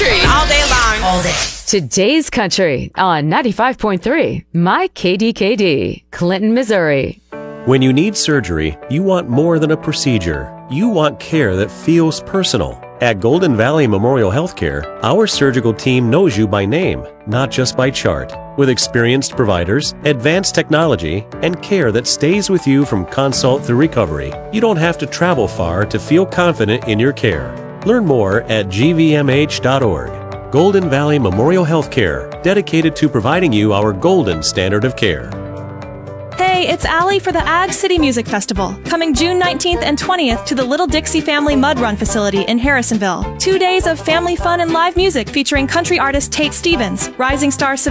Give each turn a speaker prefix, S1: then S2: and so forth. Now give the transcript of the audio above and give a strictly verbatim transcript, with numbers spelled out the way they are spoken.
S1: country all day long.
S2: All day.
S3: Today's Country on ninety-five point three, My K D K D, Clinton, Missouri.
S4: When you need surgery, you want more than a procedure. You want care that feels personal. At Golden Valley Memorial Healthcare, our surgical team knows you by name, not just by chart. With experienced providers, advanced technology, and care that stays with you from consult through recovery, you don't have to travel far to feel confident in your care. Learn more at G V M H dot org. Golden Valley Memorial Healthcare, dedicated to providing you our golden standard of care.
S5: Hey, it's Allie for the Ag City Music Festival, coming June nineteenth and twentieth to the Little Dixie Family Mud Run facility in Harrisonville. Two days of family fun and live music featuring country artist Tate Stevens, rising star